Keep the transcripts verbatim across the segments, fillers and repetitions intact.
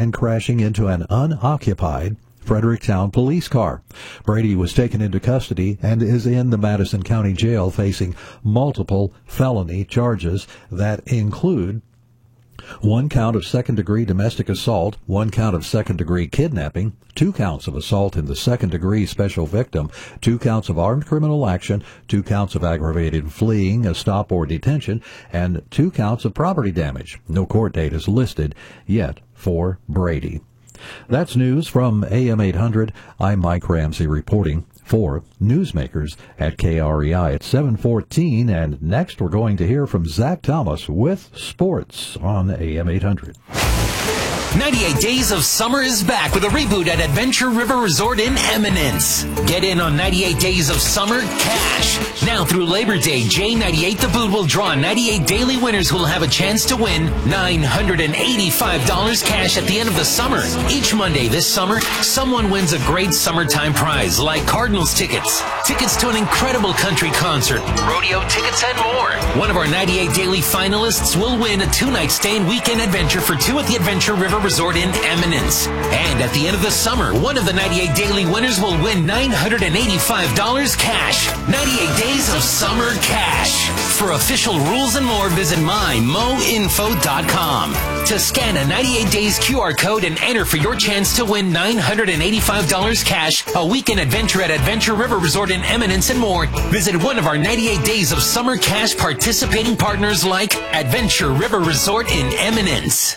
and crashing into an unoccupied Fredericktown police car. Brady was taken into custody and is in the Madison County Jail facing multiple felony charges that include one count of second-degree domestic assault, one count of second-degree kidnapping, two counts of assault in the second-degree special victim, two counts of armed criminal action, two counts of aggravated fleeing, a stop or detention, and two counts of property damage. No court date is listed yet for Brady. That's news from A M eight hundred. I'm Mike Ramsey reporting for Newsmakers at K R E I at seven fourteen. And next we're going to hear from Zach Thomas with sports on A M eight hundred. ninety-eight Days of Summer is back with a reboot at Adventure River Resort in Eminence. Get in on ninety-eight Days of Summer cash. Now through Labor Day, J ninety-eight The Boot will draw ninety-eight daily winners who will have a chance to win nine hundred eighty-five dollars cash at the end of the summer. Each Monday this summer, someone wins a great summertime prize like Cardinals tickets, tickets to an incredible country concert, rodeo tickets, and more. One of our ninety-eight daily finalists will win a two-night stay and weekend adventure for two at the Adventure River Resort in Eminence. And at the end of the summer, one of the ninety-eight daily winners will win nine hundred eighty-five dollars cash. ninety-eight Days of Summer cash. For official rules and more, visit my mo info dot com. To scan a ninety-eight days Q R code and enter for your chance to win nine hundred eighty-five dollars cash, a weekend adventure at Adventure River Resort in Eminence, and more, visit one of our ninety-eight Days of Summer cash participating partners like Adventure River Resort in Eminence.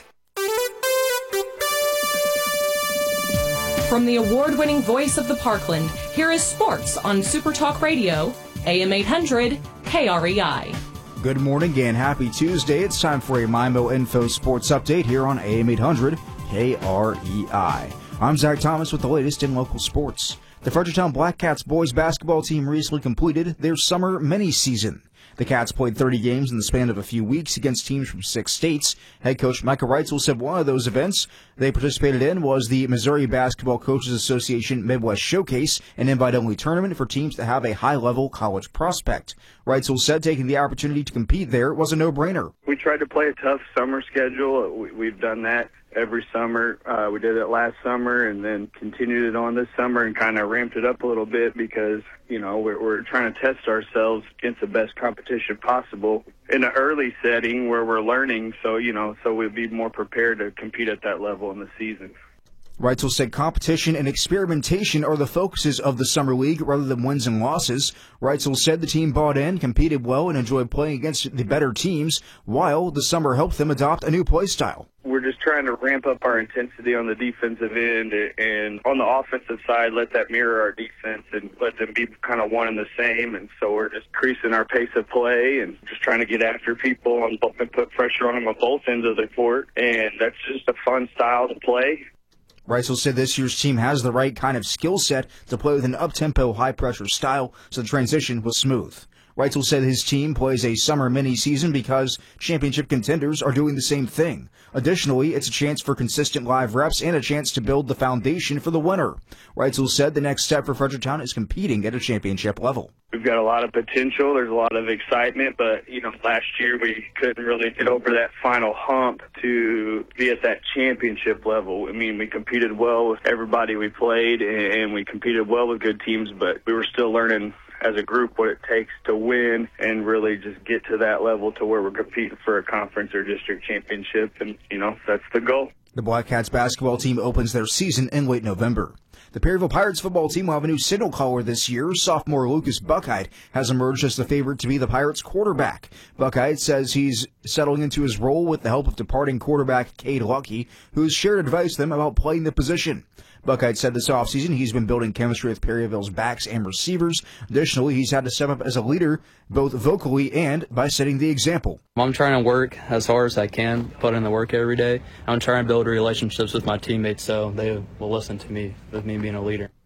From the award-winning voice of the Parkland, here is sports on Super Talk Radio, A M eight hundred, K R E I. Good morning and happy Tuesday. It's time for a MyMo Info Sports Update here on A M eight hundred, K R E I. I'm Zach Thomas with the latest in local sports. The Fredericktown Black Cats boys basketball team recently completed their summer mini-season. The Cats played thirty games in the span of a few weeks against teams from six states. Head coach Micah Reitzel said one of those events they participated in was the Missouri Basketball Coaches Association Midwest Showcase, an invite-only tournament for teams that have a high-level college prospect. Reitzel said taking the opportunity to compete there was a no-brainer. We tried to play a tough summer schedule. We've done that every summer. Uh, we did it last summer and then continued it on this summer and kind of ramped it up a little bit because, you know, we're, we're trying to test ourselves against the best competition possible in an early setting where we're learning. So, you know, so we'll be more prepared to compete at that level in the season. Reitzel said competition and experimentation are the focuses of the Summer League rather than wins and losses. Reitzel said the team bought in, competed well, and enjoyed playing against the better teams, while the summer helped them adopt a new play style. We're just trying to ramp up our intensity on the defensive end, and on the offensive side, let that mirror our defense and let them be kind of one and the same. And so we're just increasing our pace of play and just trying to get after people and put pressure on them on both ends of the court. And that's just a fun style to play. Reitzel said this year's team has the right kind of skill set to play with an up-tempo, high-pressure style, so the transition was smooth. Reitzel said his team plays a summer mini-season because championship contenders are doing the same thing. Additionally, it's a chance for consistent live reps and a chance to build the foundation for the winter. Reitzel said the next step for Fredericktown is competing at a championship level. We've got a lot of potential. There's a lot of excitement, but, you know, last year we couldn't really get over that final hump to be at that championship level. I mean, we competed well with everybody we played, and we competed well with good teams, but we were still learning as a group what it takes to win and really just get to that level to where we're competing for a conference or district championship, and, you know, that's the goal. The Black Cats basketball team opens their season in late November. The Perryville Pirates football team will have a new signal caller this year. Sophomore Lucas Buckheit has emerged as the favorite to be the Pirates quarterback. Buckheit says he's settling into his role with the help of departing quarterback Cade Lucky, who has shared advice with them about playing the position. Buckheit said this offseason he's been building chemistry with Perryville's backs and receivers. Additionally, he's had to step up as a leader, both vocally and by setting the example. I'm trying to work as hard as I can, put in the work every day. I'm trying to build relationships with my teammates so they will listen to me, with me being a leader.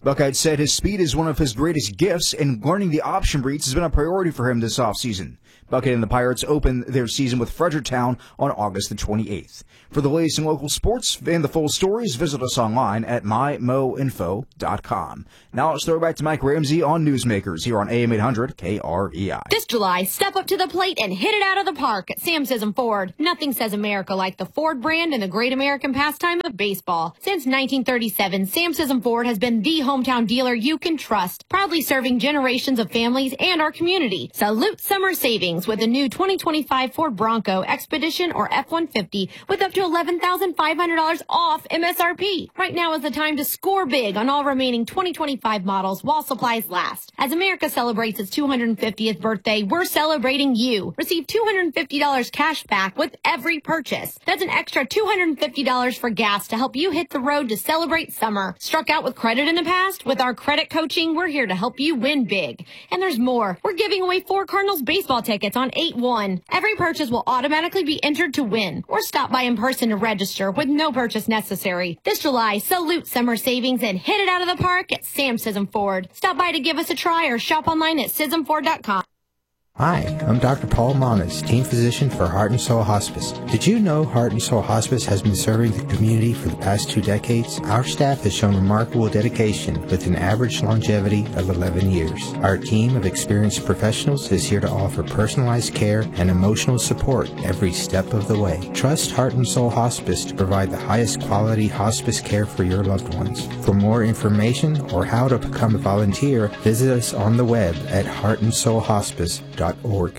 Buckhead said his speed is one of his greatest gifts, and learning the option breeds has been a priority for him this offseason. Buckhead and the Pirates open their season with Fredericktown on August the twenty-eighth. For the latest in local sports and the full stories, visit us online at my mo info dot com. Now let's throw it back to Mike Ramsey on Newsmakers here on A M eight hundred K R E I. This July, step up to the plate and hit it out of the park at Sam Sism Ford. Nothing says America like the Ford brand and the great American pastime of baseball. Since nineteen thirty-seven, Sam Sism Ford has been the hometown dealer you can trust, proudly serving generations of families and our community. Salute summer savings with the new twenty twenty-five Ford Bronco Expedition or F one fifty with up to eleven thousand five hundred dollars off M S R P. Right now is the time to score big on all remaining twenty twenty-five models while supplies last. As America celebrates its two hundred fiftieth birthday, we're celebrating you. Receive two hundred fifty dollars cash back with every purchase. That's an extra two hundred fifty dollars for gas to help you hit the road to celebrate summer. Struck out with credit in the past? With our credit coaching, we're here to help you win big. And there's more. We're giving away four Cardinals baseball tickets on eight one. Every purchase will automatically be entered to win. Or stop by in person to register with no purchase necessary. This July, salute summer savings and hit it out of the park at Sam Sism Ford. Stop by to give us a try or shop online at sism ford dot com. Hi, I'm Doctor Paul Manas, team physician for Heart and Soul Hospice. Did you know Heart and Soul Hospice has been serving the community for the past two decades? Our staff has shown remarkable dedication with an average longevity of eleven years. Our team of experienced professionals is here to offer personalized care and emotional support every step of the way. Trust Heart and Soul Hospice to provide the highest quality hospice care for your loved ones. For more information or how to become a volunteer, visit us on the web at heart and soul hospice dot org.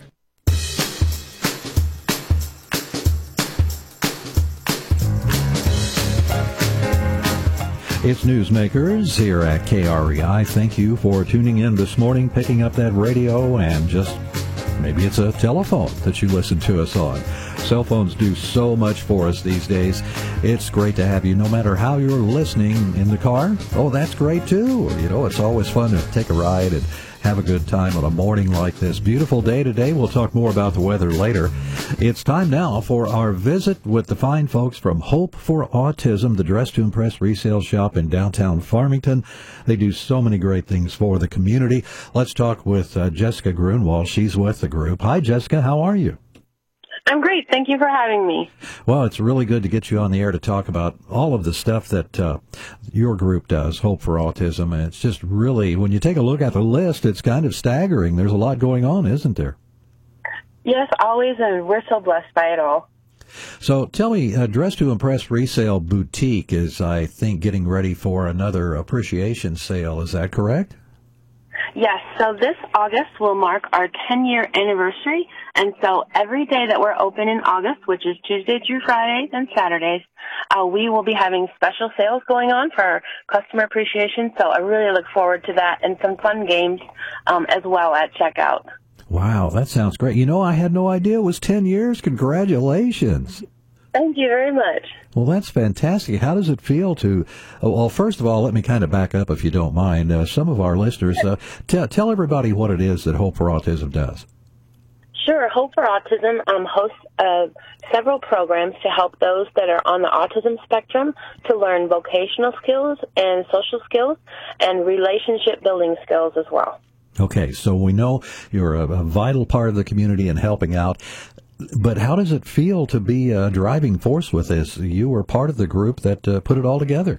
It's Newsmakers here at K R E I. Thank you for tuning in this morning, picking up that radio, and just maybe it's a telephone that you listen to us on. Cell phones do so much for us these days. It's great to have you no matter how you're listening in the car. Oh, that's great too. You know, it's always fun to take a ride and have a good time on a morning like this. Beautiful day today. We'll talk more about the weather later. It's time now for our visit with the fine folks from Hope for Autism, the Dress to Impress resale shop in downtown Farmington. They do so many great things for the community. Let's talk with uh, Jessica Grunwald. She's with the group. Hi, Jessica. How are you? I'm great. Thank you for having me. Well, it's really good to get you on the air to talk about all of the stuff that uh, your group does, Hope for Autism. And it's just really, when you take a look at the list, it's kind of staggering. There's a lot going on, isn't there? Yes, always, and we're so blessed by it all. So tell me, uh, Dress to Impress Resale Boutique is, I think, getting ready for another appreciation sale. Is that correct? Yes, so this August will mark our ten-year anniversary, and so every day that we're open in August, which is Tuesday through Fridays and Saturdays, uh, we will be having special sales going on for our customer appreciation, so I really look forward to that, and some fun games um, as well at checkout. Wow, that sounds great. You know, I had no idea it was ten years. Congratulations. Thank you very much. Well, that's fantastic. How does it feel to, well, first of all, let me kind of back up if you don't mind. Uh, some of our listeners, uh, t- tell everybody what it is that Hope for Autism does. Sure. Hope for Autism um, hosts uh, several programs to help those that are on the autism spectrum to learn vocational skills and social skills and relationship building skills as well. Okay, so we know you're a, a vital part of the community and helping out. But how does it feel to be a driving force with this? You were part of the group that uh, put it all together.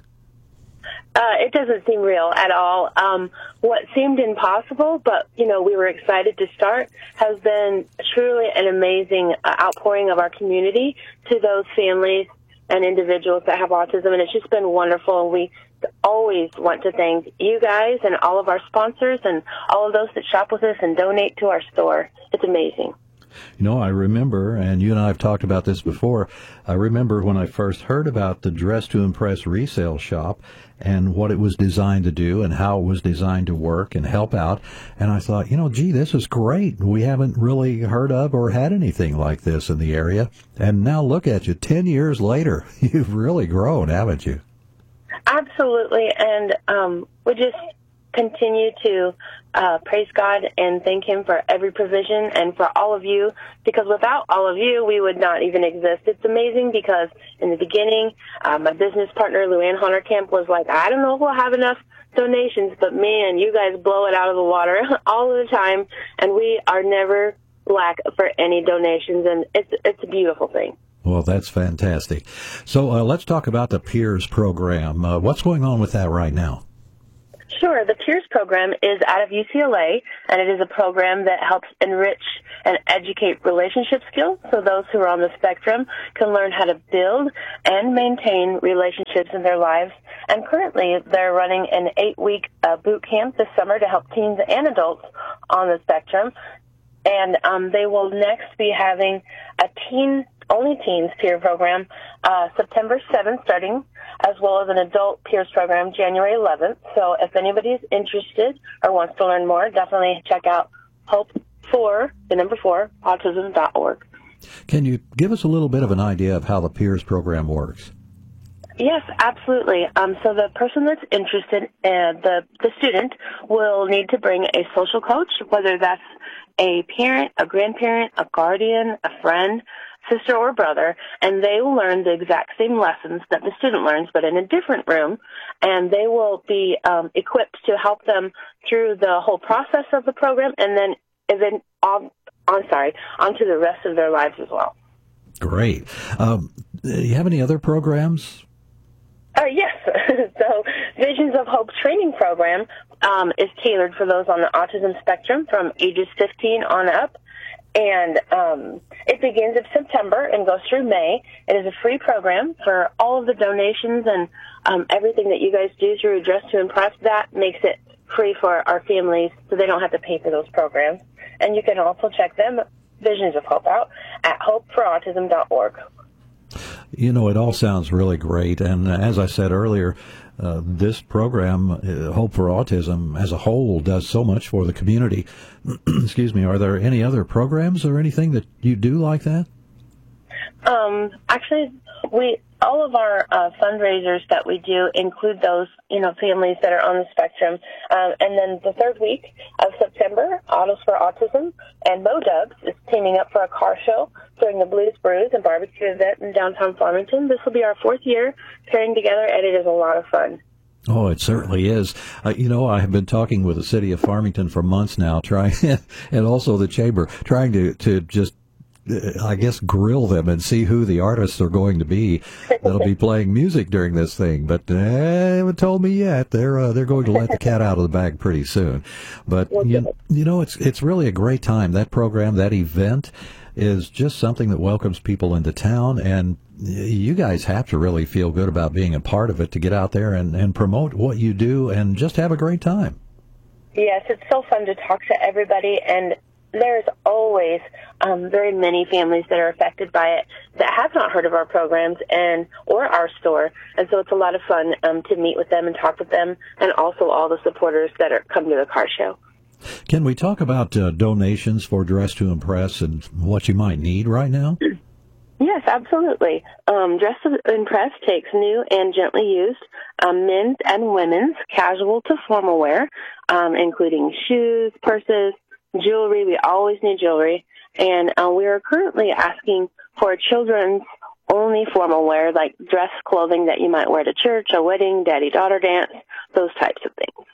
Uh, it doesn't seem real at all. Um, what seemed impossible, but, you know, we were excited to start, has been truly an amazing uh, outpouring of our community to those families and individuals that have autism, and it's just been wonderful. And we always want to thank you guys and all of our sponsors and all of those that shop with us and donate to our store. It's amazing. You know, I remember, and you and I have talked about this before, I remember when I first heard about the Dress to Impress resale shop and what it was designed to do and how it was designed to work and help out. And I thought, you know, gee, this is great. We haven't really heard of or had anything like this in the area. And now look at you, ten years later, you've really grown, haven't you? Absolutely. And um, we just continue to uh, praise God and thank Him for every provision and for all of you, because without all of you, we would not even exist. It's amazing because in the beginning, uh, my business partner, Luann Honerkamp, was like, I don't know if we'll have enough donations, but man, you guys blow it out of the water all of the time, and we are never lack for any donations, and it's it's a beautiful thing. Well, that's fantastic. So uh, let's talk about the Peers program. Uh, what's going on with that right now? Sure. The Peers program is out of U C L A, and it is a program that helps enrich and educate relationship skills so those who are on the spectrum can learn how to build and maintain relationships in their lives. And currently, they're running an eight-week uh, boot camp this summer to help teens and adults on the spectrum. And um, they will next be having a teen only teens peer program uh, September seventh starting, as well as an adult peers program January eleventh. So if anybody's interested or wants to learn more, definitely check out Hope for, the number four, autism dot org. Can you give us a little bit of an idea of how the Peers program works? Yes, absolutely. Um, so the person that's interested, uh, the, the student, will need to bring a social coach, whether that's a parent, a grandparent, a guardian, a friend, sister or brother, and they will learn the exact same lessons that the student learns, but in a different room, and they will be um, equipped to help them through the whole process of the program, and then even on, on sorry, onto the rest of their lives as well. Great. Um, do you have any other programs? Uh, yes. So Visions of Hope training program um, is tailored for those on the autism spectrum from ages fifteen on up. And um, it begins in September and goes through May. It is a free program for all of the donations and um, everything that you guys do through Dress to Impress. That makes it free for our families, so they don't have to pay for those programs. And you can also check them, Visions of Hope, out at hope for autism dot org. You know, it all sounds really great. And as I said earlier, uh, this program, uh, Hope for Autism, as a whole, does so much for the community. Excuse me. Are there any other programs or anything that you do like that? Um, actually, we all of our uh, fundraisers that we do include those, you know, families that are on the spectrum. Um, and then the third week of September, Autos for Autism and Modubs is teaming up for a car show during the Blues Brews and barbecue event in downtown Farmington. This will be our fourth year pairing together, and it is a lot of fun. Oh, it certainly is. Uh, you know, I have been talking with the city of Farmington for months now, trying, and also the chamber, trying to, to just, uh, I guess, grill them and see who the artists are going to be that'll be playing music during this thing. But they haven't told me yet. They're uh, they're going to let the cat out of the bag pretty soon. But you, you know, it's it's really a great time. That program, that event, is just something that welcomes people into town, and you guys have to really feel good about being a part of it to get out there and, and promote what you do and just have a great time. Yes, it's so fun to talk to everybody, and there's always um, very many families that are affected by it that have not heard of our programs and or our store, and so it's a lot of fun um, to meet with them and talk with them, and also all the supporters that are come to the car show. Can we talk about uh, donations for Dress to Impress and what you might need right now? Yes, absolutely. Um, Dress to Impress takes new and gently used um, men's and women's casual to formal wear, um, including shoes, purses, jewelry. We always need jewelry. And uh, we are currently asking for children's only formal wear, like dress clothing that you might wear to church, a wedding, daddy-daughter dance, those types of things.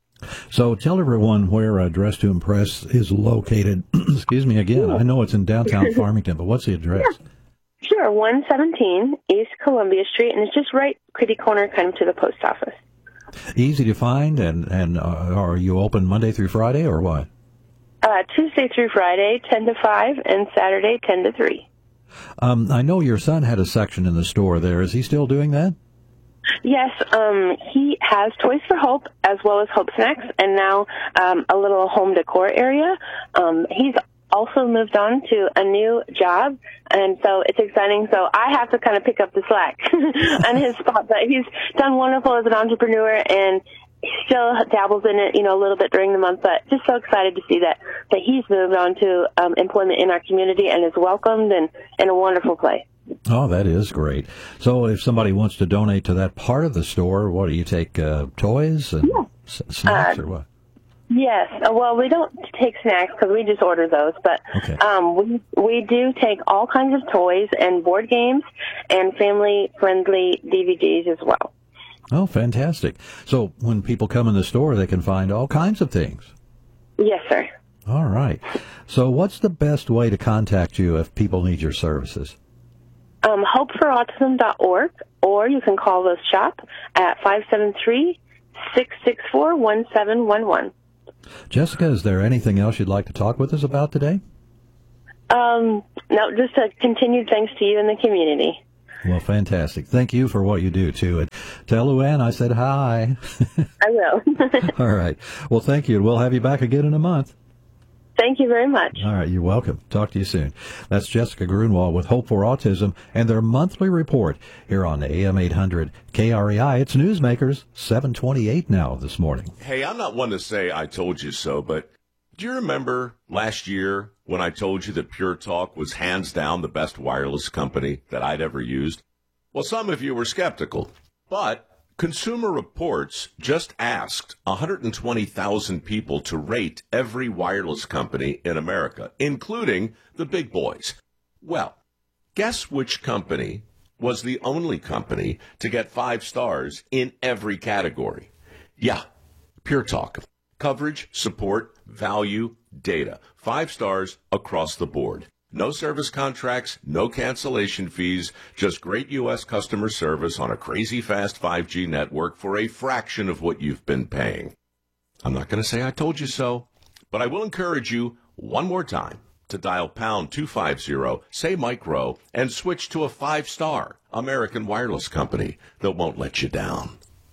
So tell everyone where uh, Dress to Impress is located. Excuse me again. I know it's in downtown Farmington, but what's the address? Yeah. Sure, one seventeen East Columbia Street, and it's just right kitty corner kind of to the post office. Easy to find, and, and uh, are you open Monday through Friday, or what? Uh, Tuesday through Friday, ten to five, and Saturday, ten to three. Um, I know your son had a section in the store there. Is he still doing that? Yes, um, he has Toys for Hope as well as Hope Snacks, and now um, a little home decor area. Um, he's also moved on to a new job, and so it's exciting. So I have to kind of pick up the slack on his spot, but he's done wonderful as an entrepreneur, and he still dabbles in it, you know, a little bit during the month, but just so excited to see that, that he's moved on to um, employment in our community and is welcomed and in a wonderful place. Oh, that is great. So if somebody wants to donate to that part of the store, what do you take, uh, toys and yeah. S- snacks Uh, or what? Yes. Uh, Well, we don't take snacks because we just order those, but Okay. um, we we do take all kinds of toys and board games and family-friendly D V Ds as well. Oh, fantastic. So when people come in the store, they can find all kinds of things. Yes, sir. All right. So what's the best way to contact you if people need your services? Um, hope for autism dot org, or you can call the shop at five seven three, six six four, one seven one one. Jessica, is there anything else you'd like to talk with us about today? Um, no, just a continued thanks to you and the community. Well, fantastic. Thank you for what you do, too. And tell Luann I said hi. I will. All right. Well, thank you. We'll have you back again in a month. Thank you very much. All right. You're welcome. Talk to you soon. That's Jessica Grunwald with Hope for Autism and their monthly report here on A M eight hundred K R E I. It's Newsmakers, seven twenty-eight now this morning. Hey, I'm not one to say I told you so, but do you remember last year when I told you that Pure Talk was hands down the best wireless company that I'd ever used? Well, some of you were skeptical, but Consumer Reports just asked one hundred twenty thousand people to rate every wireless company in America, including the big boys. Well, guess which company was the only company to get five stars in every category? Yeah, Pure Talk. Coverage, support, value, data. Five stars across the board. No service contracts, no cancellation fees, just great U S customer service on a crazy fast five G network for a fraction of what you've been paying. I'm not going to say I told you so, but I will encourage you one more time to dial pound two fifty, say micro, and switch to a five-star American wireless company that won't let you down.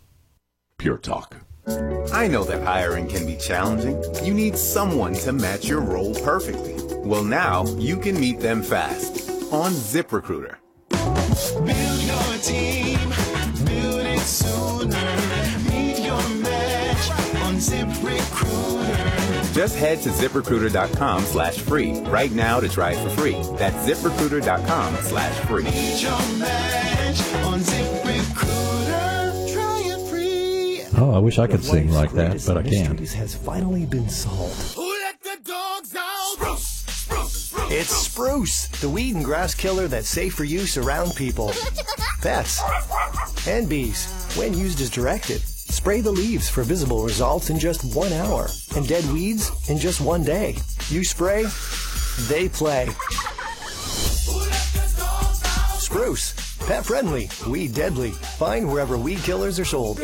Pure Talk. I know that hiring can be challenging. You need someone to match your role perfectly. Well, now you can meet them fast on ZipRecruiter. Build your team, build it sooner. Meet your match on ZipRecruiter. Just head to ZipRecruiter.com slash free right now to try it for free. That's ZipRecruiter.com slash free. Meet your match on ZipRecruiter. Try it free. Oh, I wish I could sing like that, but I can't. Has finally been solved. Who let the dogs out? Spruce, spruce, spruce. It's Spruce, the weed and grass killer that's safe for use around people, pets, and bees. When used as directed, spray the leaves for visible results in just one hour, and dead weeds in just one day. You spray, they play. Spruce, pet friendly, weed deadly. Find wherever weed killers are sold.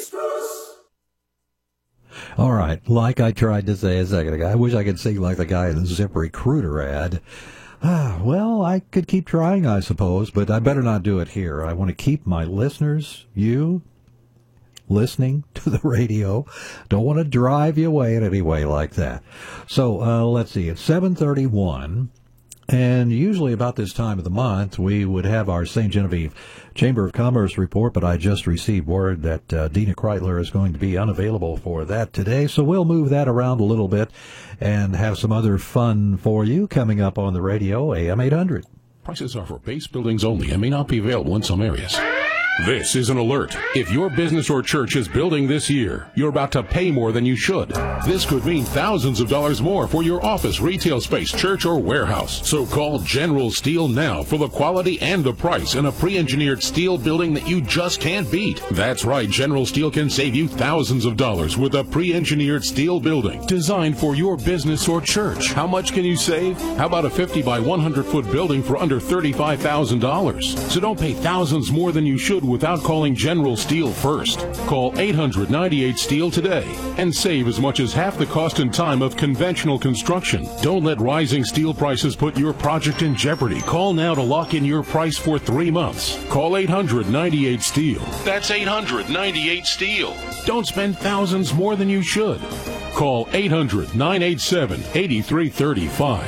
All right, like I tried to say a second ago, I wish I could sing like the guy in the ZipRecruiter ad. Ah, well, I could keep trying, I suppose, but I better not do it here. I want to keep my listeners, you, listening to the radio. Don't want to drive you away in any way like that. So uh, let's see, it's seven thirty-one. And usually about this time of the month, we would have our Saint Genevieve Chamber of Commerce report, but I just received word that uh, Dina Kreitler is going to be unavailable for that today, so we'll move that around a little bit and have some other fun for you coming up on the radio, A M eight hundred. Prices are for base buildings only and may not be available in some areas. This is an alert. If your business or church is building this year, you're about to pay more than you should. This could mean thousands of dollars more for your office, retail space, church, or warehouse. So call General Steel now for the quality and the price in a pre-engineered steel building that you just can't beat. That's right, General Steel can save you thousands of dollars with a pre-engineered steel building designed for your business or church. How much can you save? How about a fifty by one hundred foot building for under thirty-five thousand dollars? So don't pay thousands more than you should without calling General Steel first. Call eight hundred ninety-eight steel today and save as much as half the cost and time of conventional construction. Don't let rising steel prices put your project in jeopardy. Call now to lock in your price for three months. Call eight hundred ninety-eight steel. That's eight hundred ninety-eight steel. Don't spend thousands more than you should. Call eight hundred nine eight seven eight three three five.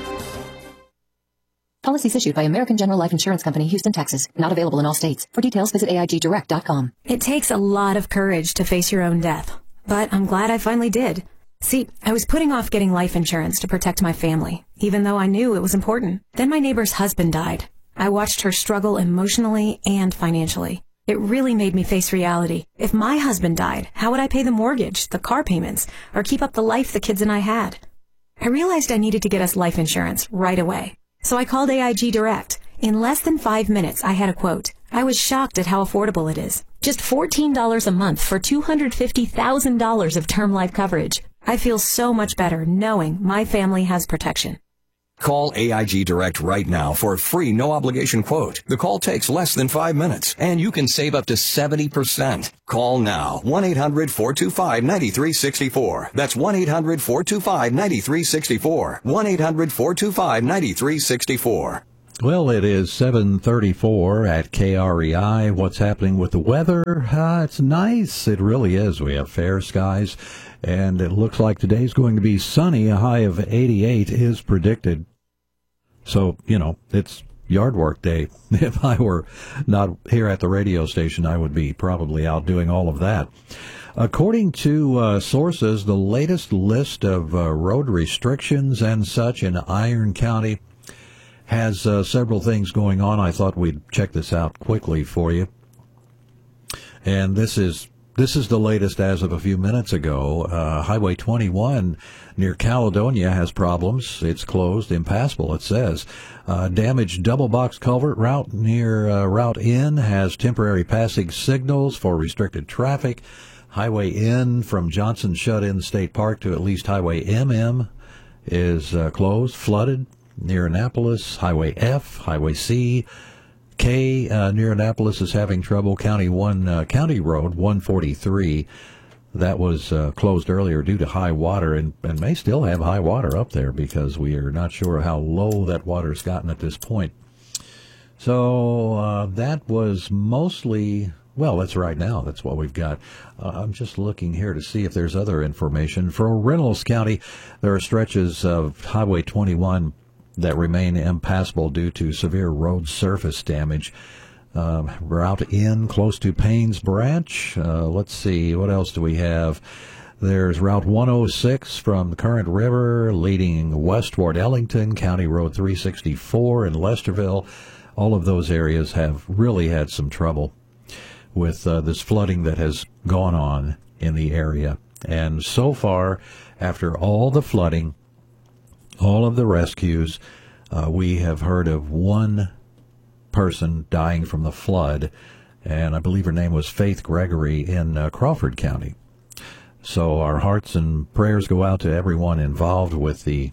Policies issued by American General Life Insurance Company, Houston, Texas. Not available in all states. For details, visit A I G direct dot com. It takes a lot of courage to face your own death, but I'm glad I finally did. See, I was putting off getting life insurance to protect my family, even though I knew it was important. Then my neighbor's husband died. I watched her struggle emotionally and financially. It really made me face reality. If my husband died, how would I pay the mortgage, the car payments, or keep up the life the kids and I had? I realized I needed to get us life insurance right away. So I called A I G Direct. In less than five minutes, I had a quote. I was shocked at how affordable it is. Just fourteen dollars a month for two hundred fifty thousand dollars of term life coverage. I feel so much better knowing my family has protection. Call A I G Direct right now for a free no-obligation quote. The call takes less than five minutes, and you can save up to seventy percent. Call now, one eight hundred four two five nine three six four. That's one eight hundred four two five nine three six four. one eight hundred four two five nine three six four. Well, it is seven thirty-four at K R E I. What's happening with the weather? Uh, it's nice. It really is. We have fair skies, and it looks like today's going to be sunny. A high of eighty-eight is predicted. So, you know, it's yard work day. If I were not here at the radio station, I would be probably out doing all of that. According to uh, sources, the latest list of uh, road restrictions and such in Iron County has uh, several things going on. I thought we'd check this out quickly for you. And this is this is the latest as of a few minutes ago. Uh, Highway twenty-one near Caledonia has problems. It's closed, impassable, it says. Uh, damaged double box culvert route near uh, Route N has temporary passing signals for restricted traffic. Highway N from Johnson Shut-In State Park to at least Highway M M is uh, closed, flooded. Near Annapolis, Highway F, Highway C, K uh, near Annapolis is having trouble. County one, uh, County Road one forty-three, that was uh, closed earlier due to high water, and, and may still have high water up there because we are not sure how low that water's gotten at this point. So uh, that was mostly. Well, that's right now. That's what we've got. Uh, I'm just looking here to see if there's other information. For Reynolds County, there are stretches of Highway twenty-one that remain impassable due to severe road surface damage. Um, Route N close to Paynes Branch. Uh, let's see, what else do we have? There's Route one oh six from the Current River leading west toward Ellington, County Road three sixty-four in Lesterville. All of those areas have really had some trouble with uh, this flooding that has gone on in the area. And so far, after all the flooding, all of the rescues, uh, we have heard of one person dying from the flood, and I believe her name was Faith Gregory in uh, Crawford County. So our hearts and prayers go out to everyone involved with the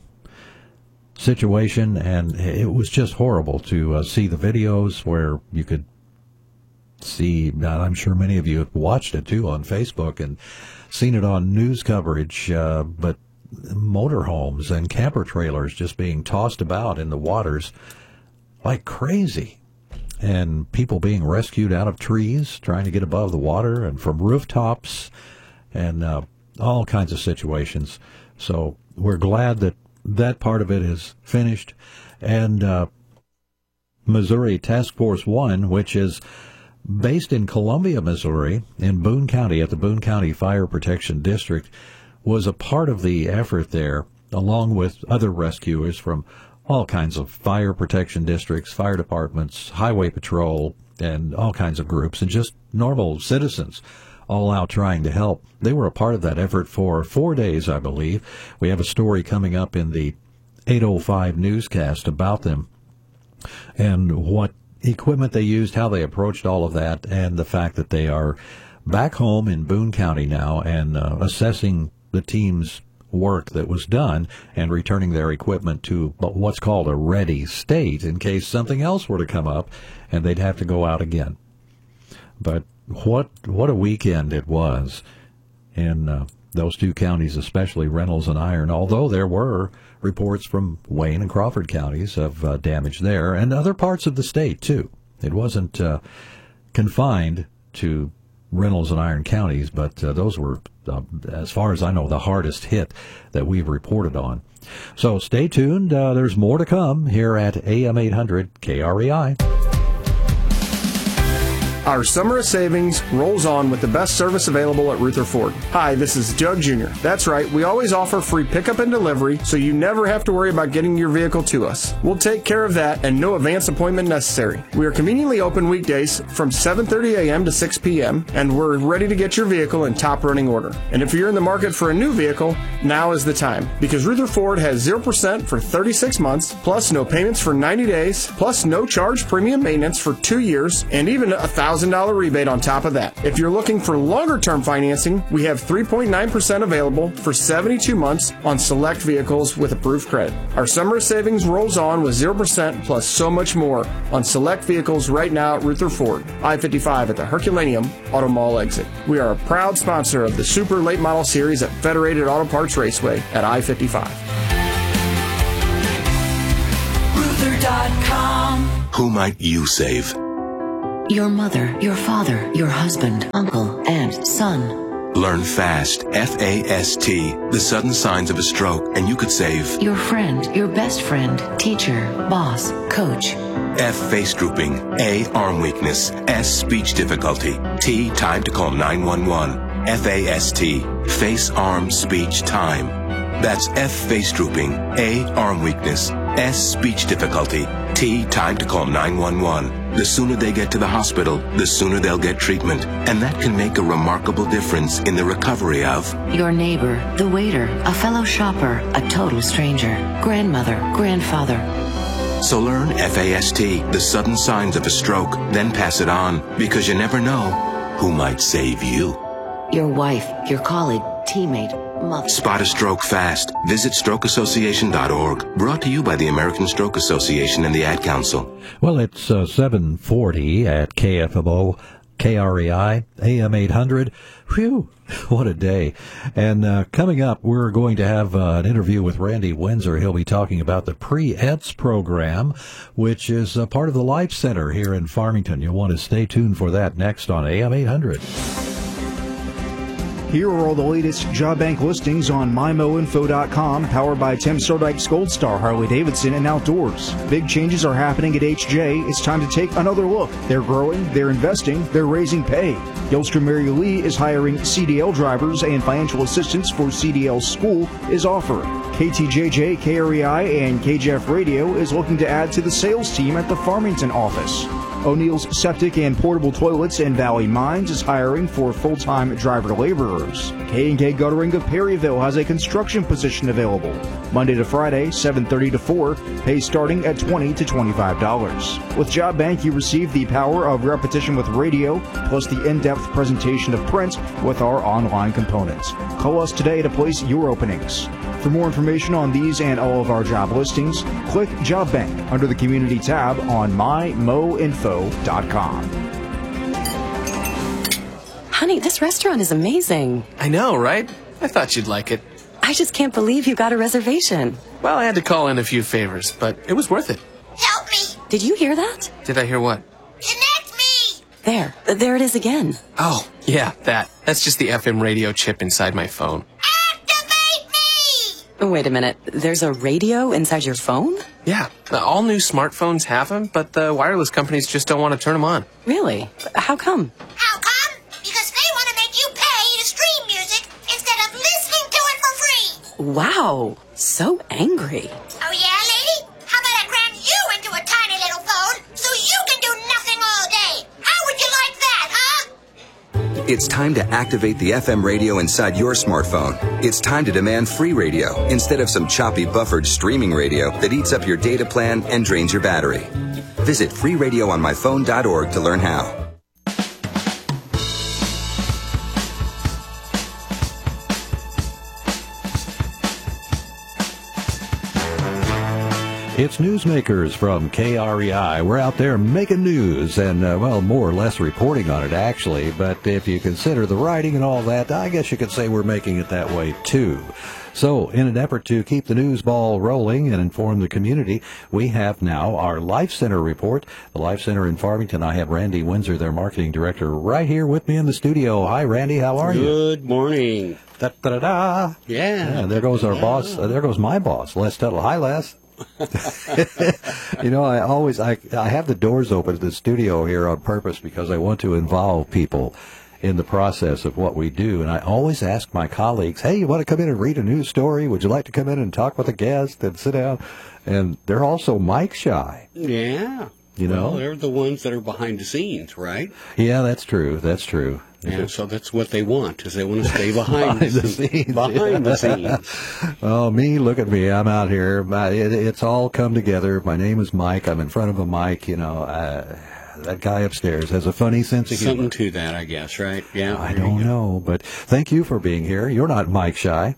situation, and it was just horrible to uh, see the videos where you could see, I'm sure many of you have watched it too on Facebook and seen it on news coverage, uh, but motorhomes and camper trailers just being tossed about in the waters like crazy, and people being rescued out of trees trying to get above the water and from rooftops, and uh, all kinds of situations. So we're glad that that part of it is finished. And uh, Missouri Task Force One, which is based in Columbia, Missouri, in Boone County at the Boone County Fire Protection District, was a part of the effort there, along with other rescuers from all kinds of fire protection districts, fire departments, highway patrol, and all kinds of groups, and just normal citizens all out trying to help. They were a part of that effort for four days, I believe. We have a story coming up in the eight oh five newscast about them and what equipment they used, how they approached all of that, and the fact that they are back home in Boone County now and uh, assessing the team's work that was done and returning their equipment to what's called a ready state in case something else were to come up and they'd have to go out again. But what what a weekend it was in uh, those two counties, especially Reynolds and Iron, although there were reports from Wayne and Crawford counties of uh, damage there and other parts of the state, too. It wasn't uh, confined to Reynolds and Iron counties, but uh, those were, uh, as far as I know, the hardest hit that we've reported on. So stay tuned. Uh, there's more to come here at A M eight hundred K R E I. Our summer of savings rolls on with the best service available at Ruther Ford. Hi, this is Doug Junior That's right, we always offer free pickup and delivery, so you never have to worry about getting your vehicle to us. We'll take care of that and no advance appointment necessary. We are conveniently open weekdays from seven thirty a.m. to six p.m., and we're ready to get your vehicle in top running order. And if you're in the market for a new vehicle, now is the time, because Ruther Ford has zero percent for thirty-six months, plus no payments for ninety days, plus no charge premium maintenance for two years, and even a one thousand dollars rebate on top of that. If you're looking for longer-term financing, we have three point nine percent available for seventy-two months on select vehicles with approved credit. Our summer savings rolls on with zero percent plus so much more on select vehicles right now at Ruther Ford, I fifty-five at the Herculaneum Auto Mall exit. We are a proud sponsor of the Super Late Model Series at Federated Auto Parts Raceway at I fifty-five. Ruther dot com. Who might you save? Your mother, your father, your husband, uncle, aunt, son. Learn FAST, F A S T, the sudden signs of a stroke, and you could save. Your friend, your best friend, teacher, boss, coach. F, face drooping. A, arm weakness. S, speech difficulty. T, time to call nine one one. F A S T, face, arm, speech, time. That's F, face drooping. A, arm weakness. S, speech difficulty. T, time to call nine one one. The sooner they get to the hospital, the sooner they'll get treatment. And that can make a remarkable difference in the recovery of your neighbor, the waiter, a fellow shopper, a total stranger, grandmother, grandfather. So learn F A S T, the sudden signs of a stroke, then pass it on, because you never know who might save you. Your wife, your colleague, teammate, mother. Spot a stroke fast. Visit stroke association dot org. Brought to you by the American Stroke Association and the Ad Council. Well, it's uh, seven forty at K F M O, K R E I, A M eight hundred. Phew, what a day. And uh, coming up, we're going to have uh, an interview with Randy Windsor. He'll be talking about the Pre-E D S program, which is uh, part of the Life Center here in Farmington. You'll want to stay tuned for that next on A M eight hundred. Here are all the latest job bank listings on my mo info dot com, powered by Tim Stardike's Gold Star Harley-Davidson and Outdoors. Big changes are happening at H J. It's time to take another look. They're growing, they're investing, they're raising pay. Gilstrom Mary Lee is hiring C D L drivers, and financial assistance for C D L school is offered. K T J J, K R E I, and K J F Radio is looking to add to the sales team at the Farmington office. O'Neill's Septic and Portable Toilets in Valley Mines is hiring for full-time driver laborers. K and K Guttering of Perryville has a construction position available. Monday to Friday, seven thirty to four, pay starting at twenty to twenty-five dollars. With Job Bank, you receive the power of repetition with radio, plus the in-depth presentation of print with our online components. Call us today to place your openings. For more information on these and all of our job listings, click Job Bank under the Community tab on my mo info dot com. Honey, this restaurant is amazing. I know, right? I thought you'd like it. I just can't believe you got a reservation. Well, I had to call in a few favors, but it was worth it. Help me! Did you hear that? Did I hear what? Connect me! There. There it is again. Oh, yeah, that. That's just the F M radio chip inside my phone. Wait a minute. There's a radio inside your phone? Yeah. All new smartphones have them, but the wireless companies just don't want to turn them on. Really? How come? How come? Because they want to make you pay to stream music instead of listening to it for free. Wow. So angry. Oh, yeah, lady? How about I cram you into a tiny little phone so you can do nothing all day? How would you like that, huh? It's time to activate the F M radio inside your smartphone. It's time to demand free radio instead of some choppy buffered streaming radio that eats up your data plan and drains your battery. Visit free radio on my phone dot org to learn how. It's Newsmakers from K R E I. We're out there making news and, uh, well, more or less reporting on it, actually. But if you consider the writing and all that, I guess you could say we're making it that way, too. So, in an effort to keep the news ball rolling and inform the community, we have now our Life Center report. The Life Center in Farmington. I have Randy Windsor, their marketing director, right here with me in the studio. Hi, Randy. How are you? Good morning. Da, da, da, da. Yeah. yeah there goes our yeah. boss. Uh, there goes my boss, Les Tuttle. Hi, Les. You know, I always I I have the doors open to the studio here on purpose because I want to involve people in the process of what we do. And I always ask my colleagues, hey, you want to come in and read a news story? Would you like to come in and talk with a guest and sit down? And they're also mic shy. Yeah. You know? Well, they're the ones that are behind the scenes, right? Yeah, that's true. That's true. Yeah, so that's what they want, is they want to stay behind, behind the scenes. Behind yeah. the scenes. Oh, me, look at me. I'm out here. My, it, it's all come together. My name is Mike. I'm in front of a mic. You know, uh, that guy upstairs has a funny sense of humor. Something to that, I guess, right? Yeah. I don't know, but thank you for being here. You're not mic shy.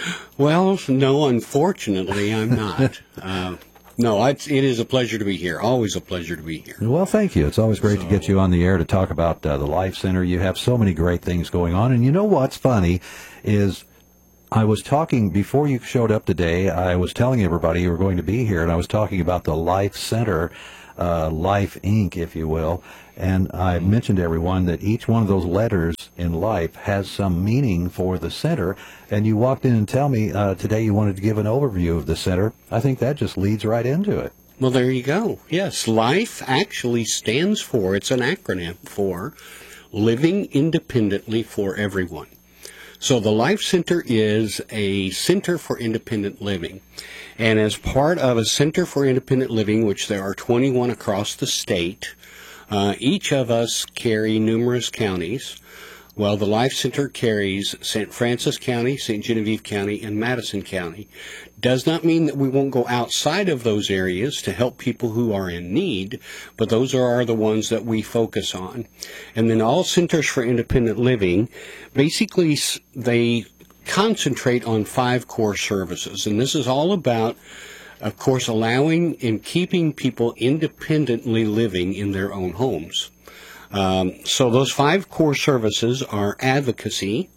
Well, no, unfortunately, I'm not. uh, No, it's, it is a pleasure to be here. Always a pleasure to be here. Well, thank you. It's always great so, to get you on the air to talk about uh, the Life Center. You have so many great things going on. And you know what's funny is I was talking, before you showed up today, I was telling everybody you were going to be here, and I was talking about the Life Center, uh, Life Incorporated, if you will. And I mentioned to everyone that each one of those letters in life has some meaning for the center. And you walked in and tell me uh, today you wanted to give an overview of the center. I think that just leads right into it. Well, there you go. Yes, LIFE actually stands for, it's an acronym for Living Independently for Everyone. So the Life Center is a center for independent living. And as part of a Center for Independent Living, which there are twenty-one across the state, Uh, each of us carry numerous counties. Well, the Life Center carries Saint Francis County, Saint Genevieve County, and Madison County. Does not mean that we won't go outside of those areas to help people who are in need, but those are the ones that we focus on. And then all Centers for Independent Living, basically they concentrate on five core services. And this is all about, of course, allowing and keeping people independently living in their own homes. Um, so those five core services are advocacy,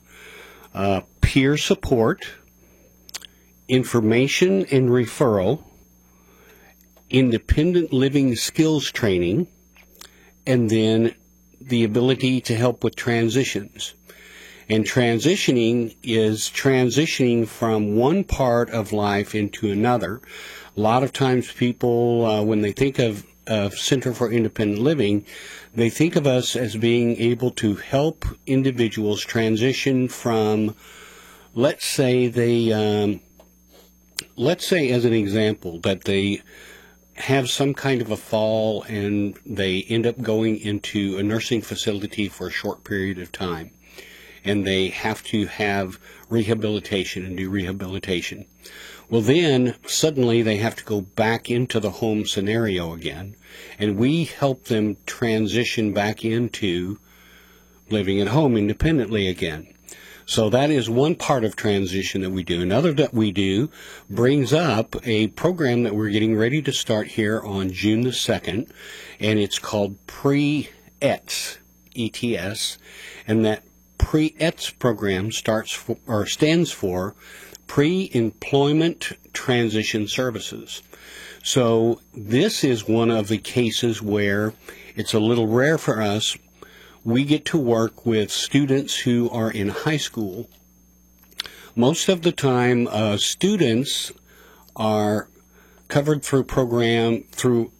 uh, peer support, information and referral, independent living skills training, and then the ability to help with transitions. And transitioning is transitioning from one part of life into another. A lot of times people, uh, when they think of, of Center for Independent Living, they think of us as being able to help individuals transition from, let's say they, um, let's say as an example, that they have some kind of a fall and they end up going into a nursing facility for a short period of time. And they have to have rehabilitation and do rehabilitation. Well, then suddenly they have to go back into the home scenario again, and we help them transition back into living at home independently again. So that is one part of transition that we do. Another that we do brings up a program that we're getting ready to start here on June the second, and it's called Pre-E T S, E T S, and that Pre-E T S program starts for, or stands for Pre-Employment Transition Services. So this is one of the cases where it's a little rare for us. We get to work with students who are in high school. Most of the time, uh, students are covered through program through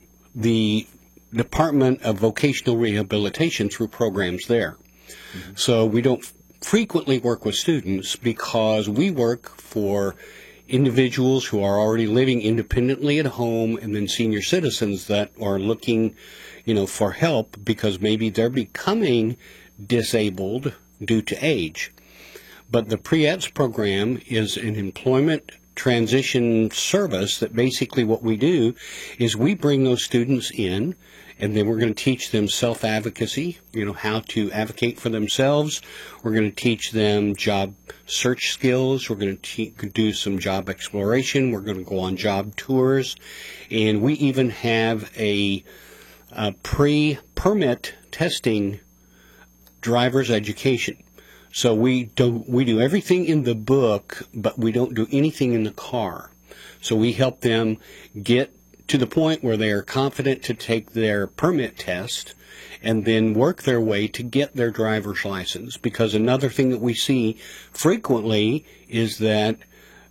the Department of Vocational Rehabilitation through programs there. Mm-hmm. So we don't frequently work with students because we work for individuals who are already living independently at home, and then senior citizens that are looking, you know, for help because maybe they're becoming disabled due to age. But the Pre-E T S program is an employment transition service that basically what we do is we bring those students in, and then we're going to teach them self-advocacy, you know, how to advocate for themselves. We're going to teach them job search skills. We're going to te- do some job exploration. We're going to go on job tours. And we even have a, a pre-permit testing driver's education. So we do, we do everything in the book, but we don't do anything in the car. So we help them get to the point where they are confident to take their permit test and then work their way to get their driver's license. Because another thing that we see frequently is that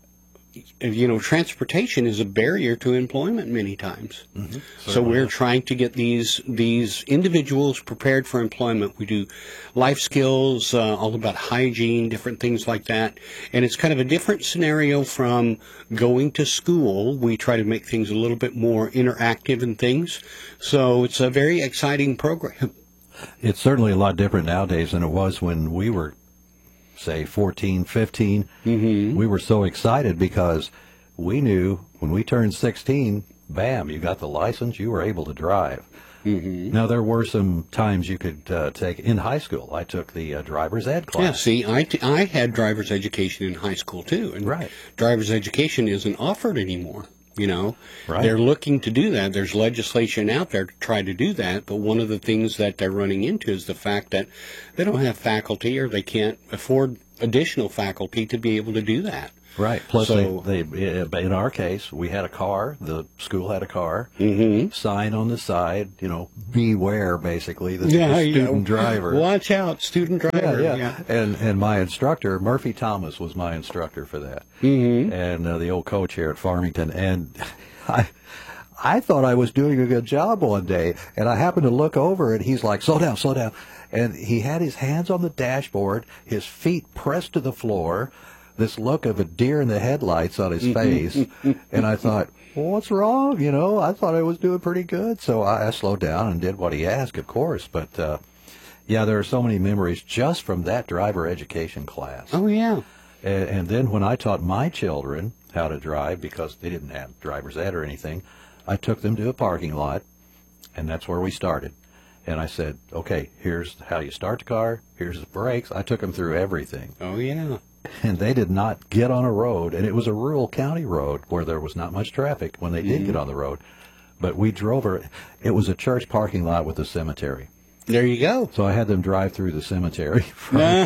you know, transportation is a barrier to employment many times. Mm-hmm. So we're trying to get these these individuals prepared for employment. We do life skills, uh, all about hygiene, different things like that. And it's kind of a different scenario from going to school. We try to make things a little bit more interactive and things. So it's a very exciting program. It's certainly a lot different nowadays than it was when we were, say, fourteen, fifteen. Mm-hmm. We were so excited because we knew when we turned sixteen, bam, you got the license, you were able to drive. Mm-hmm. Now, there were some times you could uh, take, in high school, I took the uh, driver's ed class. Yeah, see, I, t- I had driver's education in high school, too. And right. driver's education isn't offered anymore. You know, right. They're looking to do that. There's legislation out there to try to do that. But one of the things that they're running into is the fact that they don't have faculty or they can't afford additional faculty to be able to do that. Right. Plus, so, they, they, in our case, we had a car. The school had a car. Mm-hmm. Sign on the side, you know, beware, basically, the, yeah, the student yeah. driver. Watch out, student driver. Yeah, yeah. yeah. And and my instructor, Murphy Thomas, was my instructor for that. Mm-hmm. And uh, the old coach here at Farmington. And I I thought I was doing a good job one day, and I happened to look over, and he's like, slow down, slow down. And he had his hands on the dashboard, his feet pressed to the floor, this look of a deer in the headlights on his face. And I thought, well, what's wrong? You know, I thought I was doing pretty good. So I, I slowed down and did what he asked, of course. But, uh, yeah, there are so many memories just from that driver education class. Oh, yeah. And, and then when I taught my children how to drive, because they didn't have driver's ed or anything, I took them to a parking lot, and that's where we started. And I said, okay, here's how you start the car, here's the brakes. I took them through everything. Oh, yeah. And they did not get on a road, and it was a rural county road where there was not much traffic when they did Mm-hmm. get on the road. But we drove her. It was a church parking lot with a cemetery. There you go. So I had them drive through the cemetery. From,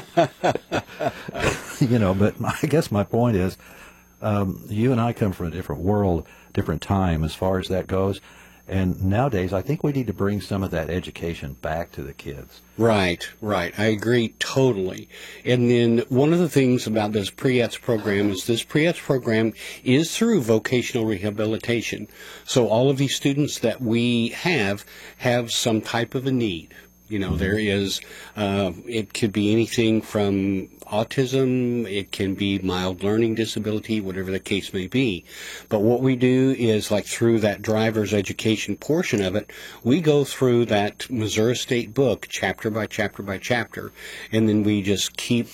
you know, but my, I guess my point is, um, you and I come from a different world, different time as far as that goes. And nowadays, I think we need to bring some of that education back to the kids. Right, right. I agree totally. And then one of the things about this P R E A T S program is this P R E A T S program is through vocational rehabilitation. So all of these students that we have have some type of a need. You know, there is, uh, it could be anything from autism, it can be mild learning disability, whatever the case may be. But what we do is, like, through that driver's education portion of it, we go through that Missouri State book chapter by chapter by chapter, and then we just keep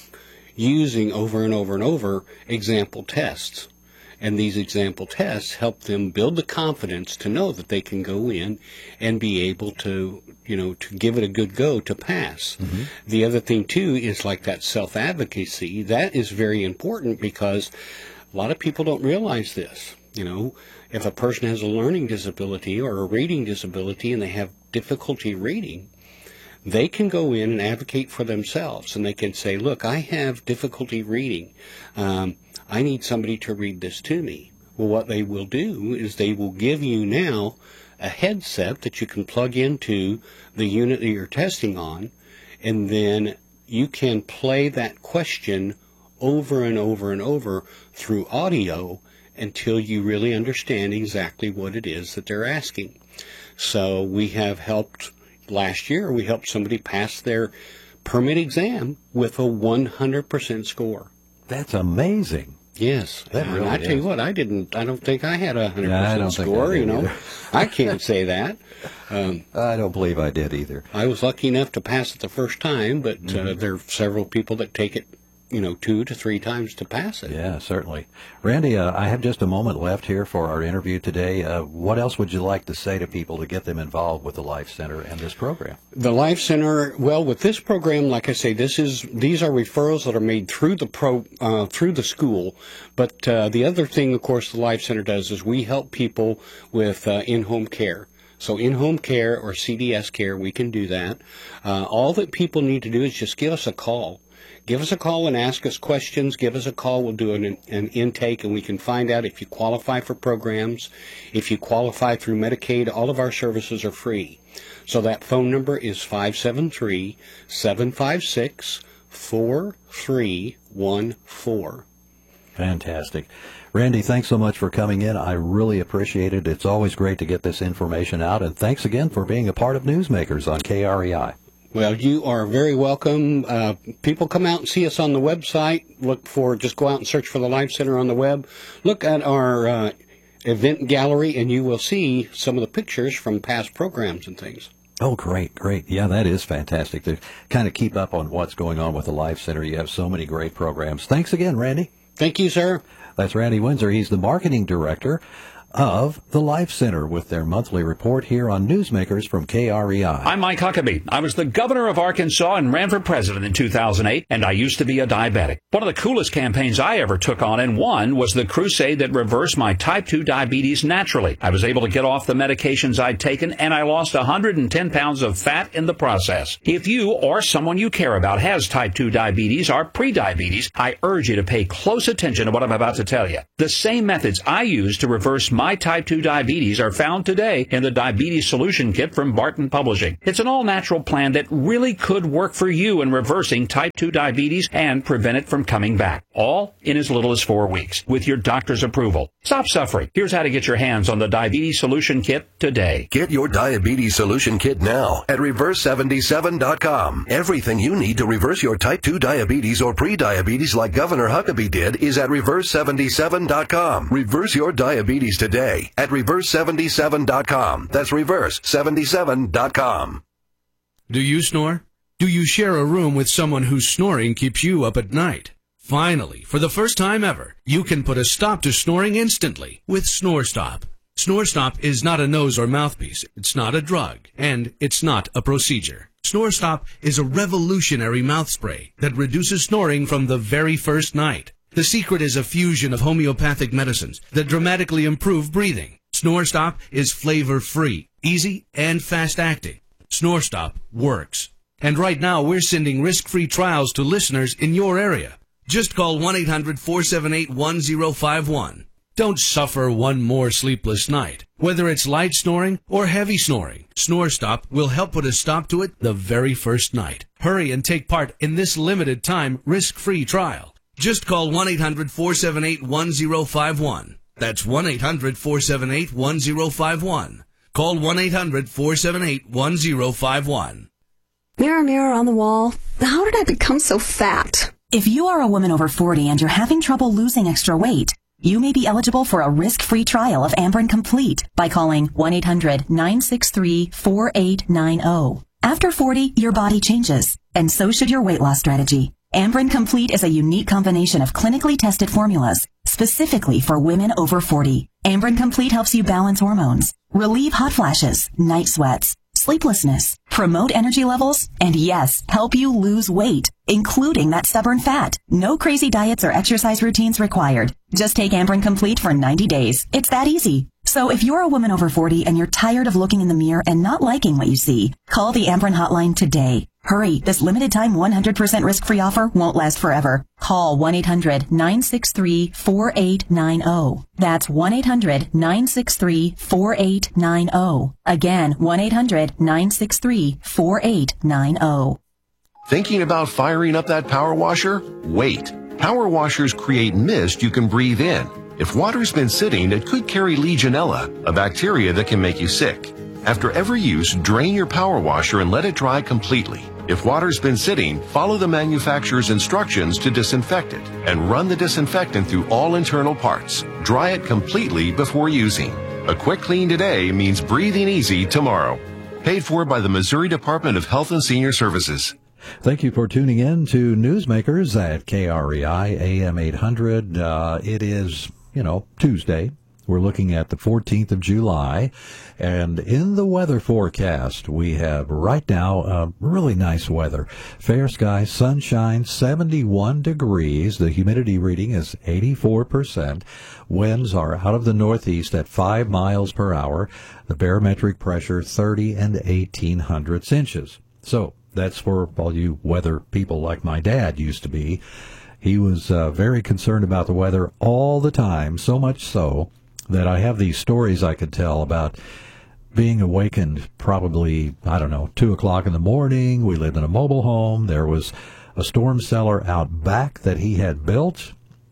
using over and over and over example tests. And these example tests help them build the confidence to know that they can go in and be able to, you know, to give it a good go to pass. Mm-hmm. The other thing, too, is like that self-advocacy. That is very important because a lot of people don't realize this. You know, if a person has a learning disability or a reading disability and they have difficulty reading, they can go in and advocate for themselves. And they can say, look, I have difficulty reading. Um, I need somebody to read this to me. Well, what they will do is they will give you now a headset that you can plug into the unit that you're testing on, and then you can play that question over and over and over through audio until you really understand exactly what it is that they're asking. So we have helped, last year we helped somebody pass their permit exam with a one hundred percent score. That's amazing. Yes, that really and I tell is. you what, I didn't. I don't think I had a hundred Yeah, I don't percent think score. I did You know, either. I can't say that. Um, I don't believe I did either. I was lucky enough to pass it the first time, but uh, Mhm. there are several people that take it, you know, two to three times to pass it. Yeah, certainly. Randy, uh, I have just a moment left here for our interview today. Uh, what else would you like to say to people to get them involved with the Life Center and this program? The Life Center, well, with this program, like I say, this is these are referrals that are made through the pro uh, through the school. But uh, the other thing, of course, the Life Center does is we help people with uh, in-home care. So in-home care or C D S care, we can do that. Uh, all that people need to do is just give us a call. Give us a call and ask us questions. Give us a call. We'll do an, an intake, and we can find out if you qualify for programs. If you qualify through Medicaid, all of our services are free. So that phone number is five seven three, seven five six, four three one four. Fantastic. Randy, thanks so much for coming in. I really appreciate it. It's always great to get this information out, and thanks again for being a part of Newsmakers on K R E I. Well, you are very welcome. Uh, people come out and see us on the website. Look for, just go out and search for the Life Center on the web. Look at our uh, event gallery, and you will see some of the pictures from past programs and things. Oh, great, great. Yeah, that is fantastic to kind of keep up on what's going on with the Life Center. You have so many great programs. Thanks again, Randy. Thank you, sir. That's Randy Windsor. He's the marketing director of the Life Center with their monthly report here on Newsmakers from K R E I. I'm Mike Huckabee. I was the governor of Arkansas and ran for president in two thousand eight, and I used to be a diabetic. One of the coolest campaigns I ever took on and won was the crusade that reversed my type two diabetes naturally. I was able to get off the medications I'd taken, and I lost one hundred ten pounds of fat in the process. If you or someone you care about has type two diabetes or prediabetes, I urge you to pay close attention to what I'm about to tell you. The same methods I used to reverse my type two diabetes are found today in the Diabetes Solution Kit from Barton Publishing. It's an all-natural plan that really could work for you in reversing type two diabetes and prevent it from coming back, all in as little as four weeks, with your doctor's approval. Stop suffering. Here's how to get your hands on the Diabetes Solution Kit today. Get your Diabetes Solution Kit now at reverse seventy-seven dot com. Everything you need to reverse your type two diabetes or pre-diabetes like Governor Huckabee did is at reverse seventy-seven dot com. Reverse your diabetes today at reverse seventy-seven dot com. That's reverse seventy-seven dot com. Do you snore? Do you share a room with someone whose snoring keeps you up at night? Finally, for the first time ever, you can put a stop to snoring instantly with SnoreStop. SnoreStop is not a nose or mouthpiece, it's not a drug, and it's not a procedure. SnoreStop is a revolutionary mouth spray that reduces snoring from the very first night. The secret is a fusion of homeopathic medicines that dramatically improve breathing. SnoreStop is flavor-free, easy, and fast-acting. SnoreStop works. And right now, we're sending risk-free trials to listeners in your area. Just call one eight hundred four seven eight one zero five one. Don't suffer one more sleepless night. Whether it's light snoring or heavy snoring, SnoreStop will help put a stop to it the very first night. Hurry and take part in this limited time risk-free trial. Just call one eight hundred four seven eight one zero five one. That's one eight hundred four seven eight one zero five one. Call one eight hundred four seven eight one zero five one. Mirror, mirror on the wall, how did I become so fat? If you are a woman over forty and you're having trouble losing extra weight, you may be eligible for a risk-free trial of Amberen Complete by calling one eight hundred nine six three four eight nine zero. After forty, your body changes, and so should your weight loss strategy. Amberen Complete is a unique combination of clinically tested formulas specifically for women over forty. Amberen Complete helps you balance hormones, relieve hot flashes, night sweats, sleeplessness, promote energy levels, and yes, help you lose weight, including that stubborn fat. No crazy diets or exercise routines required. Just take Amberen Complete for ninety days. It's that easy. So if you're a woman over forty and you're tired of looking in the mirror and not liking what you see, call the Amberen hotline today. Hurry, this limited time one hundred percent risk-free offer won't last forever. Call one eight hundred nine six three four eight nine zero. That's one eight hundred nine six three four eight nine zero. Again, one eight hundred nine six three four eight nine zero. Thinking about firing up that power washer? Wait. Power washers create mist you can breathe in. If water's been sitting, it could carry Legionella, a bacteria that can make you sick. After every use, drain your power washer and let it dry completely. If water's been sitting, follow the manufacturer's instructions to disinfect it and run the disinfectant through all internal parts. Dry it completely before using. A quick clean today means breathing easy tomorrow. Paid for by the Missouri Department of Health and Senior Services. Thank you for tuning in to Newsmakers at K R E I A M eight hundred. Uh, it is, you know, Tuesday. We're looking at the fourteenth of July, and in the weather forecast, we have right now uh, really nice weather. Fair skies, sunshine, seventy-one degrees. The humidity reading is eighty-four percent. Winds are out of the northeast at five miles per hour. The barometric pressure thirty and eighteen hundredths inches. So that's for all you weather people like my dad used to be. He was uh, very concerned about the weather all the time, so much so that I have these stories I could tell about being awakened probably, I don't know, two o'clock in the morning. We lived in a mobile home. There was a storm cellar out back that he had built,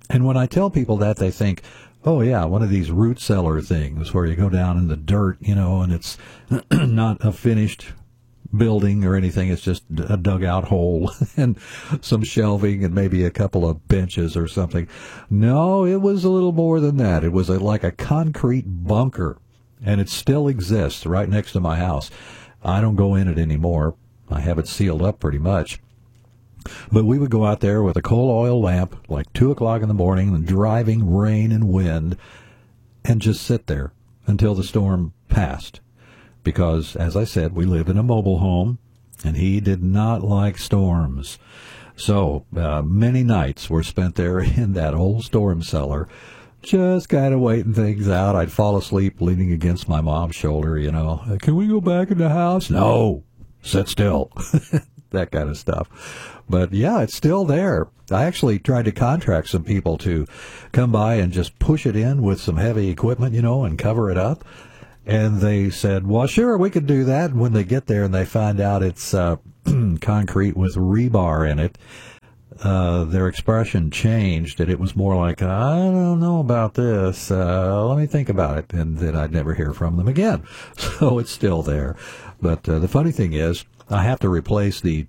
And when I tell people that, they think, oh, yeah, one of these root cellar things where you go down in the dirt, you know, and it's not a finished building or anything. It's just a dugout hole and some shelving and maybe a couple of benches or something. No, it was a little more than that. It was a, like a concrete bunker, and it still exists right next to my house. I don't go in it anymore. I have it sealed up pretty much. But we would go out there with a coal oil lamp, like two o'clock in the morning, and driving rain and wind, and just sit there until the storm passed. Because, as I said, we live in a mobile home, and he did not like storms. So uh, many nights were spent there in that old storm cellar, just kind of waiting things out. I'd fall asleep leaning against my mom's shoulder, you know. Can we go back in the house? No, sit still. That kind of stuff. But, yeah, it's still there. I actually tried to contract some people to come by and just push it in with some heavy equipment, you know, and cover it up. And they said, well, sure, we could do that. And when they get there and they find out it's uh, concrete with rebar in it, uh, their expression changed, and it was more like, I don't know about this. Uh, let me think about it. And then I'd never hear from them again. So it's still there. But uh, the funny thing is, I have to replace the,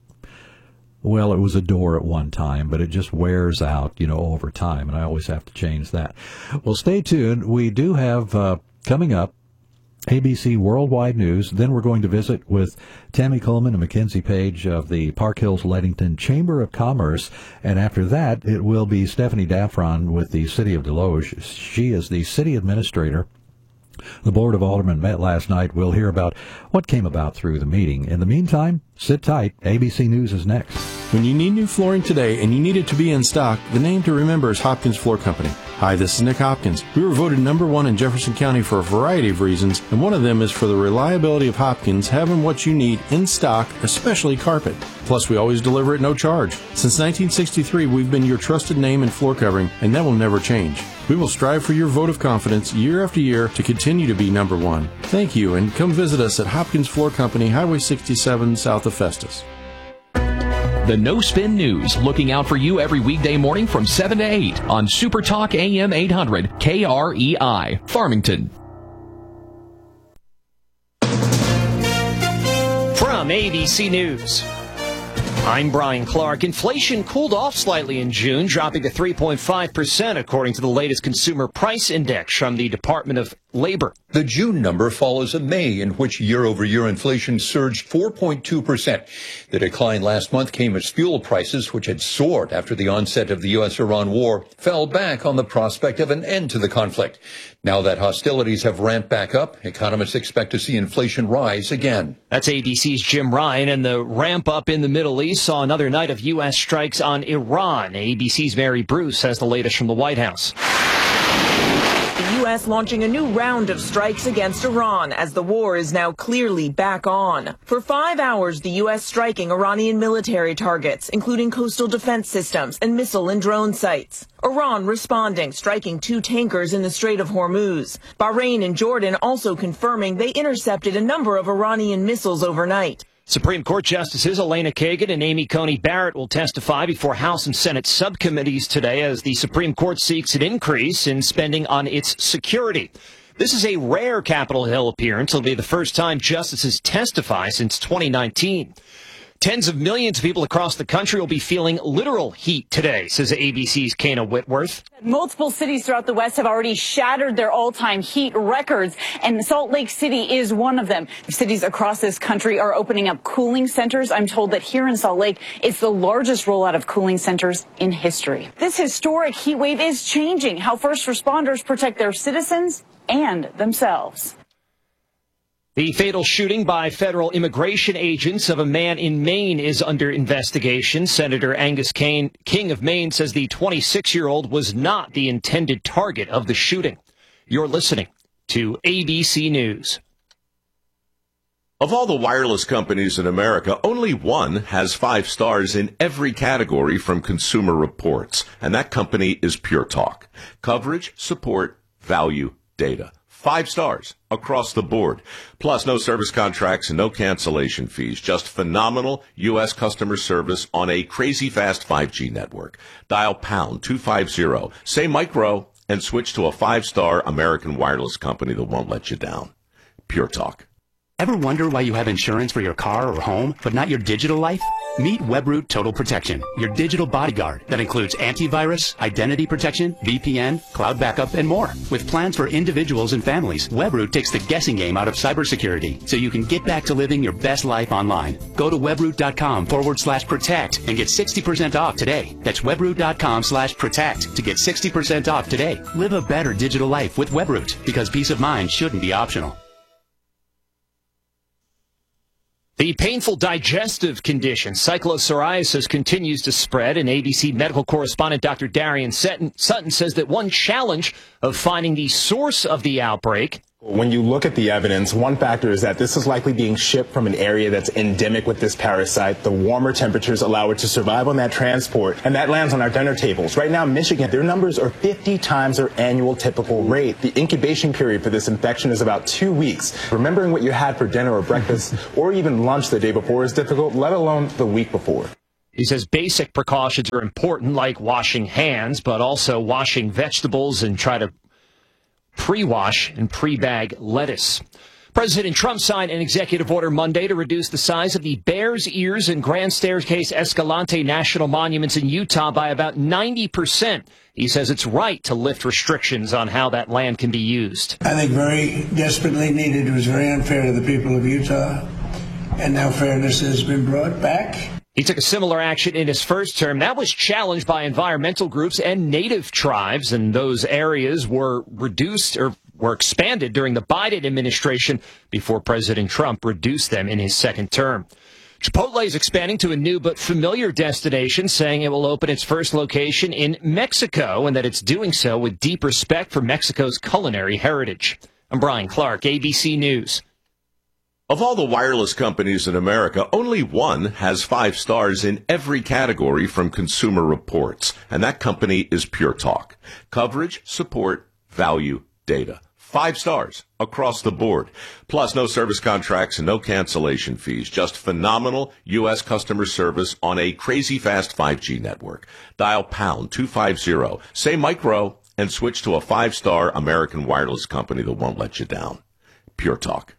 well, it was a door at one time, but it just wears out, you know, over time, and I always have to change that. Well, stay tuned. We do have uh, coming up A B C Worldwide News. Then we're going to visit with Tammy Coleman and Mackenzie Page of the Park Hills Leadington Chamber of Commerce. And after that, it will be Stephanie Daffron with the City of Deloge. She is the city administrator. The Board of Aldermen met last night. We'll hear about what came about through the meeting. In the meantime, sit tight. A B C News is next. When you need new flooring today and you need it to be in stock, the name to remember is Hopkins Floor Company. Hi, this is Nick Hopkins. We were voted number one in Jefferson County for a variety of reasons, and one of them is for the reliability of Hopkins having what you need in stock, especially carpet. Plus, we always deliver at no charge. Since nineteen sixty-three, we've been your trusted name in floor covering, and that will never change. We will strive for your vote of confidence year after year to continue to be number one. Thank you, and come visit us at Hopkins Floor Company, Highway sixty-seven, south of Festus. The No Spin News, looking out for you every weekday morning from seven to eight on Super Talk A M eight hundred K R E I, Farmington. From A B C News, I'm Brian Clark. Inflation cooled off slightly in June, dropping to three point five percent, according to the latest Consumer Price Index from the Department of Labor. The June number follows a May in which year-over-year inflation surged four point two percent. The decline last month came as fuel prices, which had soared after the onset of the U S Iran war, fell back on the prospect of an end to the conflict. Now that hostilities have ramped back up, economists expect to see inflation rise again. That's A B C's Jim Ryan, and the ramp up in the Middle East saw another night of U S strikes on Iran. A B C's Mary Bruce has the latest from the White House. The U S launching a new round of strikes against Iran as the war is now clearly back on. For five hours, the U S striking Iranian military targets, including coastal defense systems and missile and drone sites. Iran responding, striking two tankers in the Strait of Hormuz. Bahrain and Jordan also confirming they intercepted a number of Iranian missiles overnight. Supreme Court Justices Elena Kagan and Amy Coney Barrett will testify before House and Senate subcommittees today as the Supreme Court seeks an increase in spending on its security. This is a rare Capitol Hill appearance. It'll be the first time justices testify since twenty nineteen. Tens of millions of people across the country will be feeling literal heat today, says A B C's Kana Whitworth. Multiple cities throughout the West have already shattered their all-time heat records, and Salt Lake City is one of them. Cities across this country are opening up cooling centers. I'm told that here in Salt Lake, it's the largest rollout of cooling centers in history. This historic heat wave is changing how first responders protect their citizens and themselves. The fatal shooting by federal immigration agents of a man in Maine is under investigation. Senator Angus King, King of Maine says the twenty-six-year-old was not the intended target of the shooting. You're listening to A B C News. Of all the wireless companies in America, only one has five stars in every category from Consumer Reports, and that company is Pure Talk. Coverage, support, value, data. Five stars across the board. Plus, no service contracts and no cancellation fees. Just phenomenal U S customer service on a crazy fast five G network. Dial pound two fifty, say micro, and switch to a five-star American wireless company that won't let you down. Pure Talk. Ever wonder why you have insurance for your car or home, but not your digital life? Meet Webroot Total Protection, your digital bodyguard that includes antivirus, identity protection, V P N, cloud backup, and more. With plans for individuals and families, Webroot takes the guessing game out of cybersecurity so you can get back to living your best life online. Go to webroot.com forward slash protect and get sixty percent off today. That's webroot.com slash protect to get sixty percent off today. Live a better digital life with Webroot, because peace of mind shouldn't be optional. The painful digestive condition, cyclopsoriasis, continues to spread, and A B C medical correspondent Doctor Darian Sutton says that one challenge of finding the source of the outbreak. When you look at the evidence, one factor is that this is likely being shipped from an area that's endemic with this parasite. The warmer temperatures allow it to survive on that transport, and that lands on our dinner tables. Right now, Michigan, their numbers are fifty times their annual typical rate. The incubation period for this infection is about two weeks. Remembering what you had for dinner or breakfast or even lunch the day before is difficult, let alone the week before. He says basic precautions are important, like washing hands, but also washing vegetables and try to pre-wash and pre-bag lettuce. President Trump signed an executive order Monday to reduce the size of the Bears Ears and Grand Staircase Escalante national monuments in Utah by about ninety percent. He says it's right to lift restrictions on how that land can be used. I think very desperately needed. It was very unfair to the people of Utah, and now fairness has been brought back. He took a similar action in his first term. That was challenged by environmental groups and native tribes, and those areas were reduced or were expanded during the Biden administration before President Trump reduced them in his second term. Chipotle is expanding to a new but familiar destination, saying it will open its first location in Mexico and that it's doing so with deep respect for Mexico's culinary heritage. I'm Brian Clark, A B C News. Of all the wireless companies in America, only one has five stars in every category from Consumer Reports, and that company is Pure Talk. Coverage, support, value, data. Five stars across the board. Plus, no service contracts and no cancellation fees. Just phenomenal U S customer service on a crazy fast five G network. Dial pound two fifty, say micro, and switch to a five-star American wireless company that won't let you down. Pure Talk.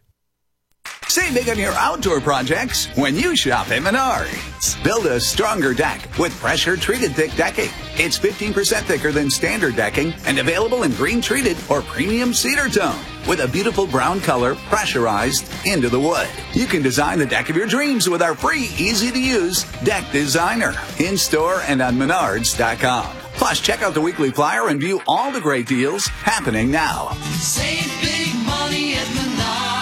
Save big on your outdoor projects when you shop at Menards. Build a stronger deck with pressure-treated thick decking. It's fifteen percent thicker than standard decking and available in green-treated or premium cedar tone with a beautiful brown color pressurized into the wood. You can design the deck of your dreams with our free, easy-to-use Deck Designer in-store and on Menards dot com. Plus, check out the weekly flyer and view all the great deals happening now. Save big money at Menards.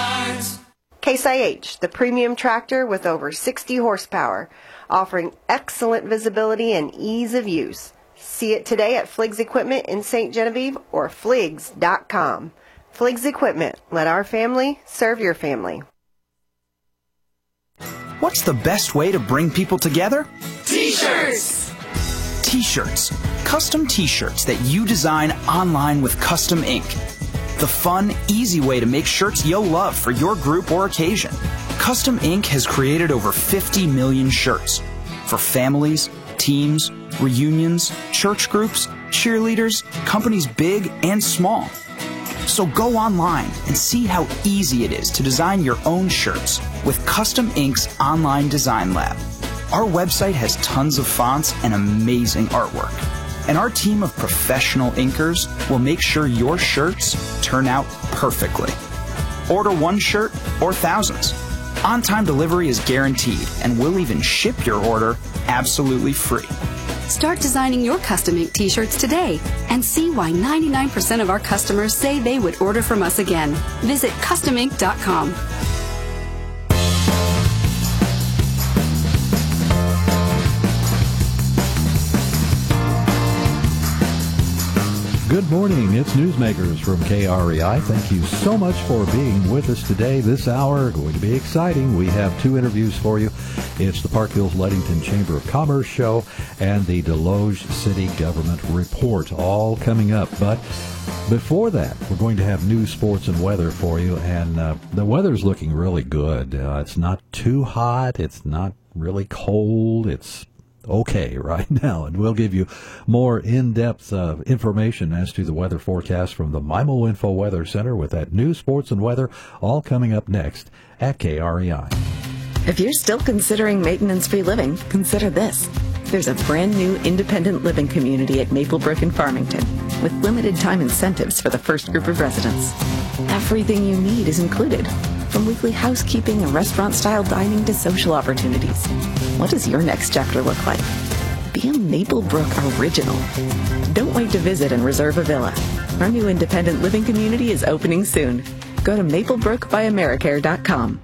Case I H, the premium tractor with over sixty horsepower, offering excellent visibility and ease of use. See it today at Fliggs Equipment in Saint Genevieve or Fliggs dot com. Fliggs Equipment, let our family serve your family. What's the best way to bring people together? T-shirts! T-shirts. Custom T-shirts that you design online with custom ink. The fun, easy way to make shirts you'll love for your group or occasion. Custom Ink has created over fifty million shirts for families, teams, reunions, church groups, cheerleaders, companies big and small. So go online and see how easy it is to design your own shirts with Custom Ink's online design lab. Our website has tons of fonts and amazing artwork. And our team of professional inkers will make sure your shirts turn out perfectly. Order one shirt or thousands. On-time delivery is guaranteed, and we'll even ship your order absolutely free. Start designing your custom ink t-shirts today and see why ninety-nine percent of our customers say they would order from us again. Visit custom ink dot com. Good morning. It's Newsmakers from K R E I. Thank you so much for being with us today. This hour going to be exciting. We have two interviews for you. It's the Park Hills Ludington Chamber of Commerce show and the Deloge City Government Report, all coming up. But before that, we're going to have news, sports, and weather for you. And uh, the weather's looking really good. Uh, it's not too hot. It's not really cold. It's okay right now, and we'll give you more in-depth uh, information as to the weather forecast from the MIMO Info Weather Center with that news, sports, and weather all coming up next at K R E I. If you're still considering maintenance-free living, consider this. There's a brand new independent living community at Maplebrook in Farmington with limited time incentives for the first group of residents. Everything you need is included, from weekly housekeeping and restaurant-style dining to social opportunities. What does your next chapter look like? Be a Maplebrook original. Don't wait to visit and reserve a villa. Our new independent living community is opening soon. Go to maplebrook by americare dot com.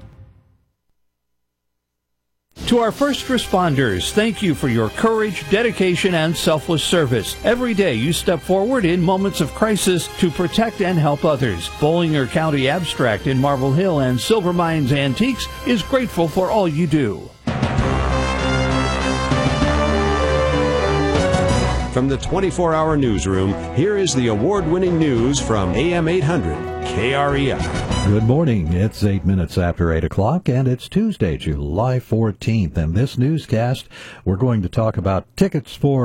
To our first responders, thank you for your courage, dedication, and selfless service. Every day you step forward in moments of crisis to protect and help others. Bollinger County Abstract in Marble Hill and Silver Mines Antiques is grateful for all you do. From the twenty-four hour newsroom, here is the award-winning news from A M eight hundred K R E I. Good morning. It's eight minutes after eight o'clock, and it's Tuesday, July fourteenth. And this newscast, we're going to talk about tickets for